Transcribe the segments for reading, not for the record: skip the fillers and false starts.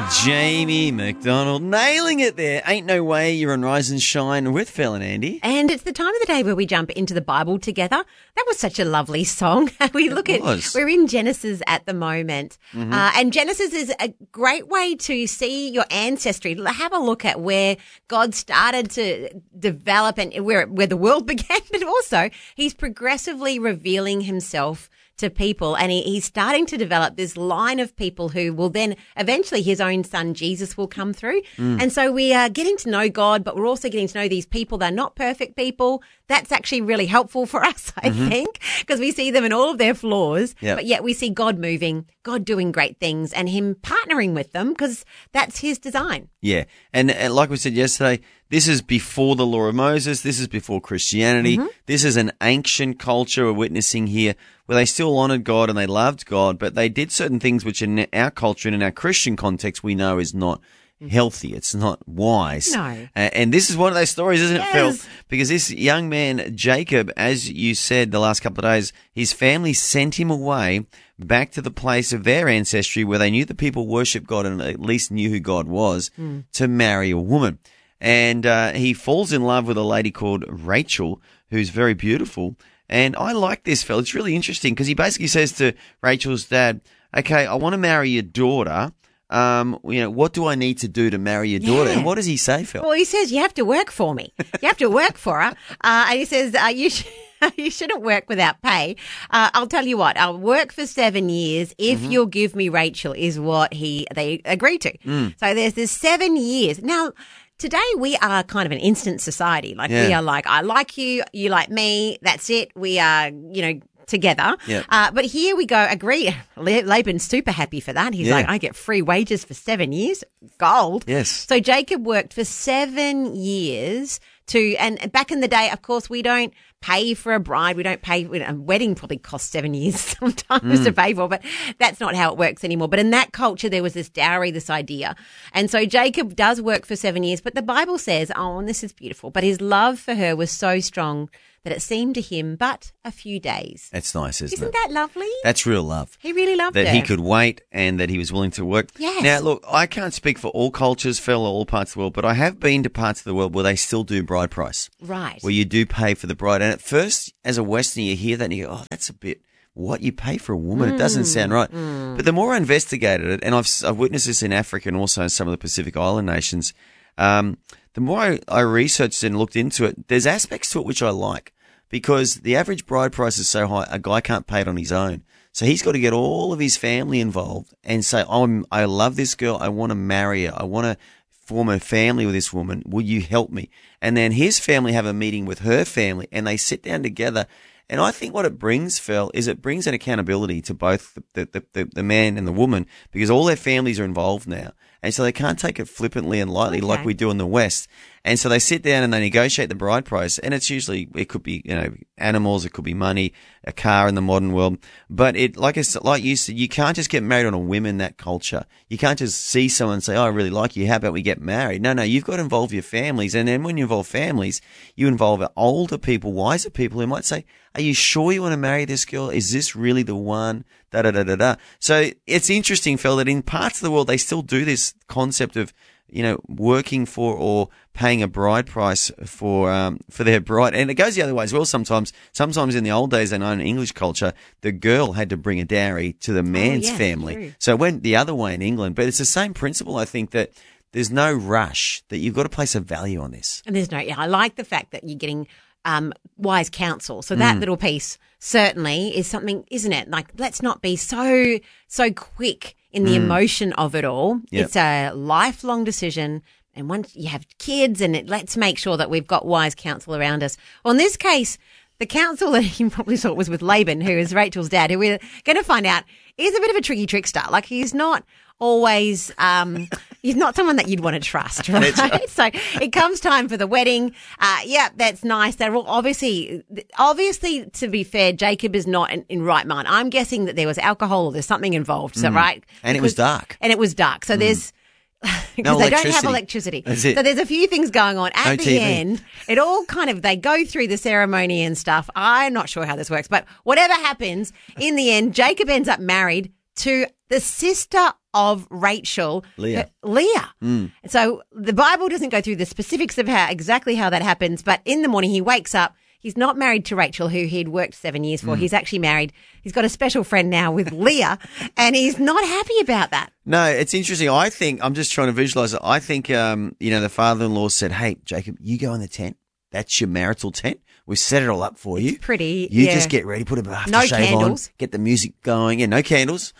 Jamie McDonald nailing it there. Ain't no way you're on Rise and Shine with Phil and Andy. And it's the time of the day where we jump into the Bible together. That was such a lovely song. We're in Genesis at the moment. Mm-hmm. And Genesis is a great way to see your ancestry. Have a look at where God started to develop and where the world began, but also he's progressively revealing himself to people, and he's starting to develop this line of people who will then eventually his own son Jesus will come through. And so we are getting to know God, but we're also getting to know these people. They're not perfect people. That's actually really helpful for us, I think, because we see them in all of their flaws, but yet we see God moving, God doing great things, and him partnering with them because that's his design. Yeah. And like we said yesterday, this is before the law of Moses. This is before Christianity. This is an ancient culture we're witnessing here where they still honored God and they loved God, but they did certain things which in our culture and in our Christian context we know is not healthy. It's not wise. No. And this is one of those stories, isn't it, Phil? Yes. Because this young man, Jacob, as you said the last couple of days, his family sent him away back to the place of their ancestry where they knew the people worshipped God and at least knew who God was to marry a woman. And he falls in love with a lady called Rachel, who's very beautiful. And I like this, Phil. It's really interesting because he basically says to Rachel's dad, okay, I want to marry your daughter. What do I need to do to marry your daughter? And what does he say, Phil? Well, he says, you have to work for me. You have to work for her. And he says, you shouldn't work without pay. I'll tell you what, I'll work for 7 years if you'll give me Rachel is what they agree to. So there's this 7 years. Now, today we are kind of an instant society. We are like, I like you, you like me, that's it. We are, together. But here we go, agree. Laban's super happy for that. He's like, I get free wages for 7 years. Gold. Yes. So Jacob worked for 7 years and back in the day, of course, we don't pay for a bride. We don't pay, a wedding probably costs 7 years sometimes to pay for, but that's not how it works anymore. But in that culture, there was this dowry, this idea. And so Jacob does work for 7 years, but the Bible says, and this is beautiful, but his love for her was so strong that it seemed to him but a few days. That's nice, isn't it? Isn't that lovely? That's real love. He really loved her. That he could wait and that he was willing to work. Yes. Now, look, I can't speak for all cultures, Phil, or all parts of the world, but I have been to parts of the world where they still do bride price. Right. Where you do pay for the bride. And at first, as a Westerner, you hear that and you go, that's a bit what you pay for a woman. It doesn't sound right. But the more I investigated it, and I've witnessed this in Africa and also in some of the Pacific Island nations, the more I researched and looked into it, there's aspects to it which I like. Because the average bride price is so high, a guy can't pay it on his own. So he's got to get all of his family involved and say, I love this girl. I want to marry her. I want to form a family with this woman. Will you help me? And then his family have a meeting with her family and they sit down together. And I think what it brings, Phil, is it brings an accountability to both the man and the woman because all their families are involved now. And so they can't take it flippantly and lightly like we do in the West. And so they sit down and they negotiate the bride price. And it's usually, it could be, animals, it could be money, a car in the modern world. But like you said, you can't just get married on a whim in that culture. You can't just see someone and say, I really like you. How about we get married? No, you've got to involve your families. And then when you involve families, you involve older people, wiser people who might say, are you sure you want to marry this girl? Is this really the one? So it's interesting, Phil, that in parts of the world, they still do this concept of, working for or paying a bride price for their bride. And it goes the other way as well sometimes. Sometimes in the old days, I know in English culture, the girl had to bring a dowry to the man's family. True. So it went the other way in England. But it's the same principle, I think, that there's no rush, that you've got to place a value on this. And I like the fact that you're getting wise counsel. So that little piece certainly is something, isn't it? Like, let's not be so quick in the emotion of it all. Yep. It's a lifelong decision. And once you have kids let's make sure that we've got wise counsel around us. Well, in this case, the counsel that he probably thought was with Laban, who is Rachel's dad, who we're going to find out is a bit of a tricky trickster. Like, he's not always, he's not someone that you'd want to trust, right? Right. So it comes time for the wedding. That's nice. They're all obviously, to be fair, Jacob is not in right mind. I'm guessing that there was alcohol or there's something involved. Is that right? And it was dark. So there's, because they don't have electricity. So there's a few things going on. At the end, it all they go through the ceremony and stuff. I'm not sure how this works, but whatever happens, in the end, Jacob ends up married to the sister of Rachel, Leah. Leah. So the Bible doesn't go through the specifics of exactly how that happens, but in the morning he wakes up. He's not married to Rachel, who he'd worked 7 years for. He's actually married. He's got a special friend now with Leah, and he's not happy about that. No, it's interesting. I think, I'm just trying to visualize it. I think, the father-in-law said, hey, Jacob, you go in the tent. That's your marital tent. We've set it all up for you. Pretty. You just get ready, put a aftershave on, get the music going. Yeah, no candles.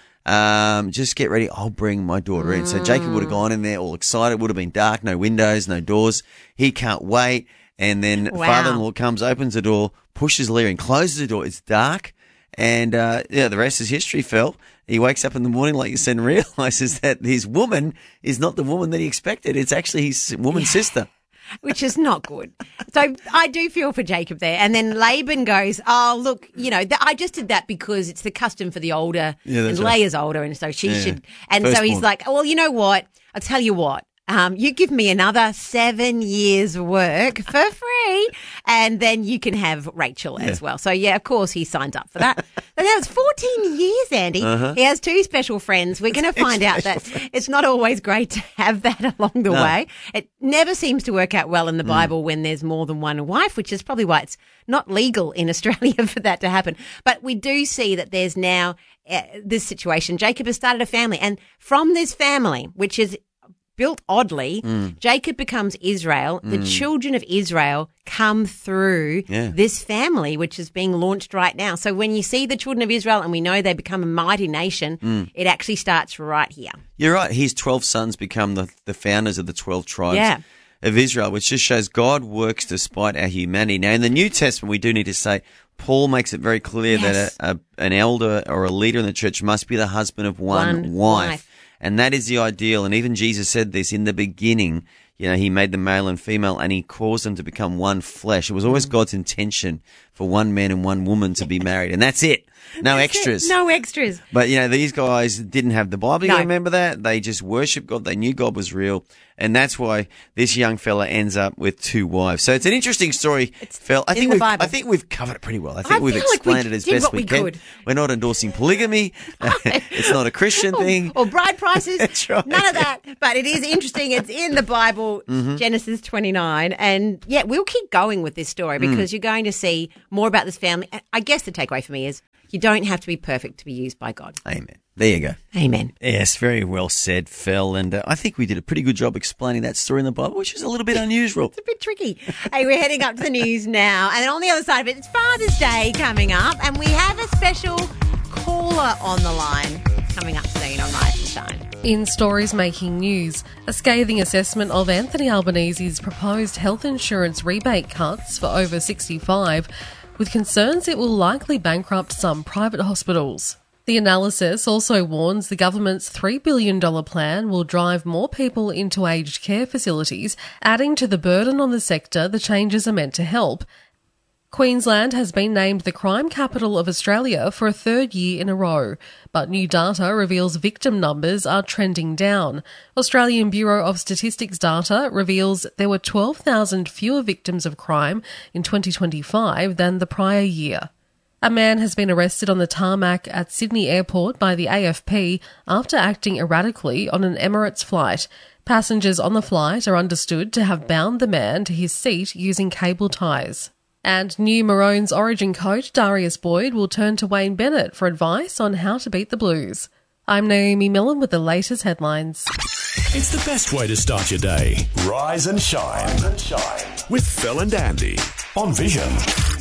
Just get ready. I'll bring my daughter in. So Jacob would have gone in there all excited. Would have been dark, no windows, no doors. He can't wait. And then father-in-law comes, opens the door, pushes Leah in, closes the door. It's dark. And, the rest is history, Phil. He wakes up in the morning, like you said, and realizes that his woman is not the woman that he expected. It's actually his woman's sister. Which is not good. So I do feel for Jacob there. And then Laban goes, oh, look, I just did that because it's the custom for the older. Yeah, and Leah's older, and so she should. And so he's like, well, you know what? I'll tell you what. You give me another 7 years work for free, and then you can have Rachel as well. So, of course, he signs up for that. But that was 14 years, Andy. He has 2 special friends. We're going to find out that it's not always great to have that along the way. It never seems to work out well in the Bible when there's more than one wife, which is probably why it's not legal in Australia for that to happen. But we do see that there's now this situation. Jacob has started a family, and from this family, which is built oddly, Jacob becomes Israel. The children of Israel come through this family, which is being launched right now. So when you see the children of Israel and we know they become a mighty nation, it actually starts right here. You're right. His 12 sons become the founders of the 12 tribes of Israel, which just shows God works despite our humanity. Now, in the New Testament, we do need to say, Paul makes it very clear that an elder or a leader in the church must be the husband of one wife. And that is the ideal. And even Jesus said this in the beginning. He made the male and female, and he caused them to become one flesh. It was always God's intention for one man and one woman to be married. And that's it. No extras. No extras. But, these guys didn't have the Bible. You remember that? They just worshiped God. They knew God was real. And that's why this young fella ends up with 2 wives. So it's an interesting story, Phil. I think we've covered it pretty well. I think we've explained it as best we can. We're not endorsing polygamy. It's not a Christian thing. Or bride prices. That's right. None of that. But it is interesting. It's in the Bible, Genesis 29. And, we'll keep going with this story because you're going to see more about this family. I guess the takeaway for me is you don't have to be perfect to be used by God. Amen. There you go. Amen. Yes, very well said, Phil. And I think we did a pretty good job explaining that story in the Bible, which is a little bit unusual. It's a bit tricky. Hey, we're heading up to the news now. And on the other side of it, it's Father's Day coming up. And we have a special caller on the line coming up soon on Rise and Shine. In stories making news, a scathing assessment of Anthony Albanese's proposed health insurance rebate cuts for over 65, with concerns it will likely bankrupt some private hospitals. The analysis also warns the government's $3 billion plan will drive more people into aged care facilities, adding to the burden on the sector the changes are meant to help. Queensland has been named the crime capital of Australia for a 3rd year in a row, but new data reveals victim numbers are trending down. Australian Bureau of Statistics data reveals there were 12,000 fewer victims of crime in 2025 than the prior year. A man has been arrested on the tarmac at Sydney Airport by the AFP after acting erratically on an Emirates flight. Passengers on the flight are understood to have bound the man to his seat using cable ties. And new Maroons origin coach Darius Boyd will turn to Wayne Bennett for advice on how to beat the Blues. I'm Naomi Millen with the latest headlines. It's the best way to start your day. Rise and shine. With Phil and Andy on Vision.